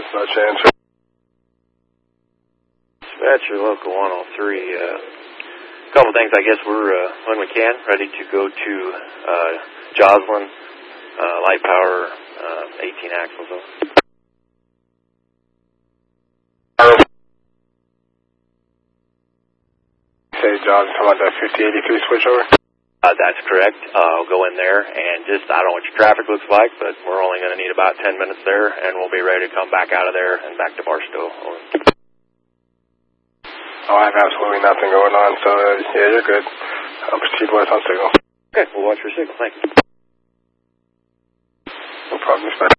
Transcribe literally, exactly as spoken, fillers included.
No chance. Dispatcher, local one oh three. A uh, couple things, I guess we're, uh, when we can, ready to go to uh, Joslyn, uh, light power, uh, eighteen axles. Say Joslyn, come on that fifty eighty-three switch over? Uh, that's correct. Uh, I'll go in there and just, I don't know what your traffic looks like, but we're only going to need about ten minutes there, and we'll be ready to come back out of there and back to Barstow. Oh, I have absolutely nothing going on, so uh, yeah, you're good. I'll proceed west on signal. Okay, we'll watch your signal. Thank you. No problem, Dispatch.